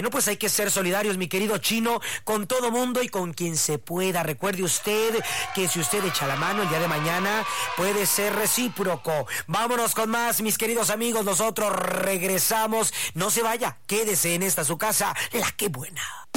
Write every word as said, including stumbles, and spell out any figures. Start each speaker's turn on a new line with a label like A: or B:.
A: Bueno, pues hay que ser solidarios, mi querido Chino, con todo mundo y con quien se pueda. Recuerde usted que si usted echa la mano el día de mañana, puede ser recíproco. Vámonos con más, mis queridos amigos. Nosotros regresamos. No se vaya, quédese en esta su casa, La Qué Buena.